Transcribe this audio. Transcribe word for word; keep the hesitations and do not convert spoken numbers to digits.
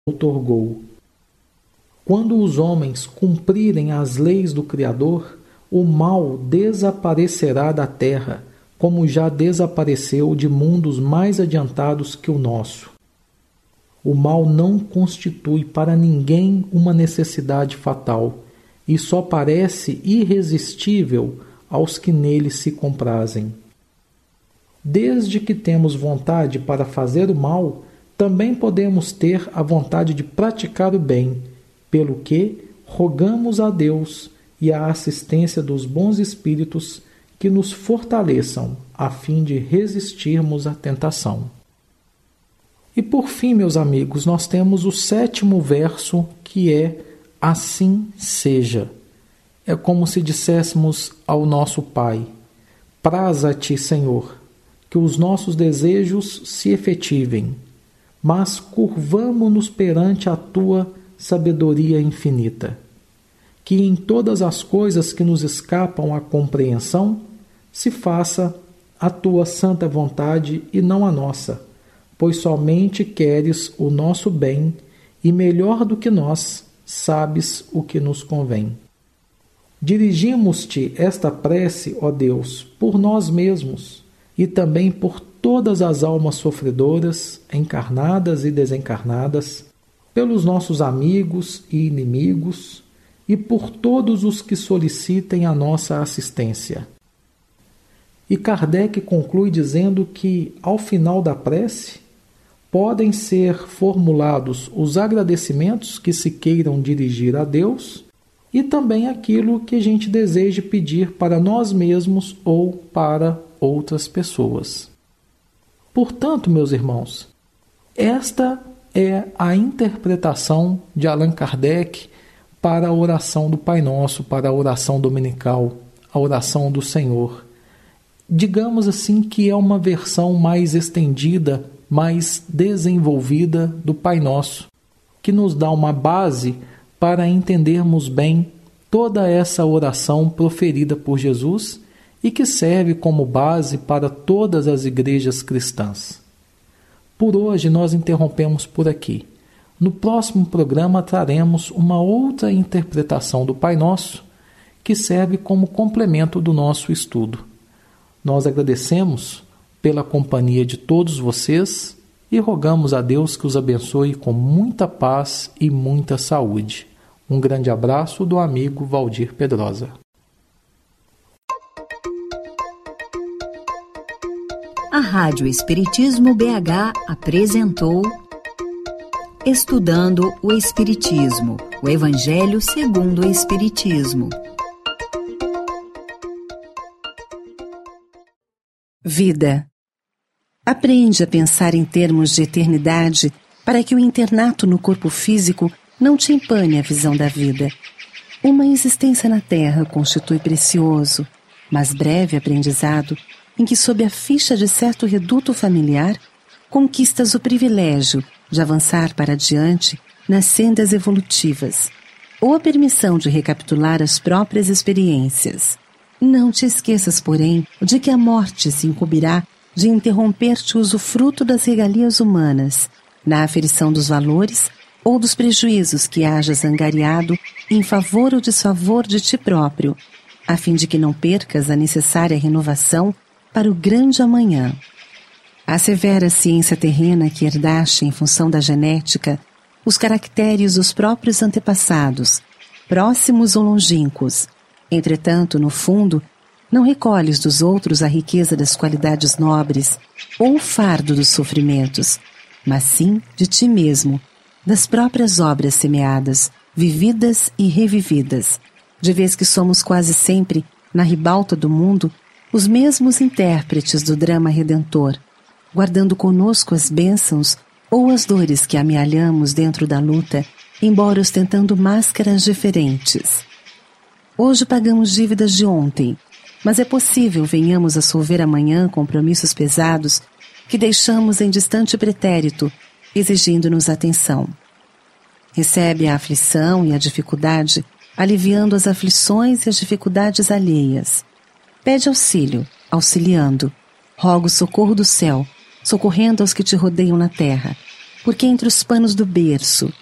outorgou. Quando os homens cumprirem as leis do Criador, o mal desaparecerá da terra, como já desapareceu de mundos mais adiantados que o nosso. O mal não constitui para ninguém uma necessidade fatal e só parece irresistível aos que nele se comprazem. Desde que temos vontade para fazer o mal, também podemos ter a vontade de praticar o bem, pelo que rogamos a Deus e a assistência dos bons espíritos que nos fortaleçam a fim de resistirmos à tentação. E por fim, meus amigos, nós temos o sétimo verso, que é assim seja. É como se disséssemos ao nosso Pai: praza-te, Senhor, que os nossos desejos se efetivem, mas curvamo-nos perante a tua sabedoria infinita. Que em todas as coisas que nos escapam à compreensão, se faça a tua santa vontade e não a nossa, pois somente queres o nosso bem e, melhor do que nós, sabes o que nos convém. Dirigimos-te esta prece, ó Deus, por nós mesmos e também por todas as almas sofredoras, encarnadas e desencarnadas, pelos nossos amigos e inimigos e por todos os que solicitem a nossa assistência. E Kardec conclui dizendo que, ao final da prece, podem ser formulados os agradecimentos que se queiram dirigir a Deus e também aquilo que a gente deseja pedir para nós mesmos ou para outras pessoas. Portanto, meus irmãos, esta é a interpretação de Allan Kardec para a oração do Pai Nosso, para a oração dominical, a oração do Senhor. Digamos assim que é uma versão mais estendida, mais desenvolvida do Pai Nosso, que nos dá uma base para entendermos bem toda essa oração proferida por Jesus e que serve como base para todas as igrejas cristãs. Por hoje nós interrompemos por aqui. No próximo programa traremos uma outra interpretação do Pai Nosso que serve como complemento do nosso estudo. Nós agradecemos pela companhia de todos vocês e rogamos a Deus que os abençoe com muita paz e muita saúde. Um grande abraço do amigo Valdir Pedrosa. A Rádio Espiritismo B H apresentou Estudando o Espiritismo, o Evangelho segundo o Espiritismo. Vida. Aprende a pensar em termos de eternidade para que o internato no corpo físico não te empane a visão da vida. Uma existência na Terra constitui precioso, mas breve aprendizado em que, sob a ficha de certo reduto familiar, conquistas o privilégio de avançar para adiante nas sendas evolutivas, ou a permissão de recapitular as próprias experiências. Não te esqueças, porém, de que a morte se incumbirá de interromper-te o usufruto das regalias humanas, na aferição dos valores ou dos prejuízos que hajas angariado em favor ou desfavor de ti próprio, a fim de que não percas a necessária renovação para o grande amanhã. A severa ciência terrena que herdaste em função da genética, os caracteres dos próprios antepassados, próximos ou longínquos, entretanto, no fundo, não recolhes dos outros a riqueza das qualidades nobres ou o fardo dos sofrimentos, mas sim de ti mesmo, das próprias obras semeadas, vividas e revividas, de vez que somos quase sempre, na ribalta do mundo, os mesmos intérpretes do drama redentor, guardando conosco as bênçãos ou as dores que amealhamos dentro da luta, embora ostentando máscaras diferentes. Hoje pagamos dívidas de ontem, mas é possível venhamos a solver amanhã compromissos pesados que deixamos em distante pretérito, exigindo-nos atenção. Recebe a aflição e a dificuldade, aliviando as aflições e as dificuldades alheias. Pede auxílio, auxiliando. Roga o socorro do céu, socorrendo aos que te rodeiam na terra. porque entre os panos do berço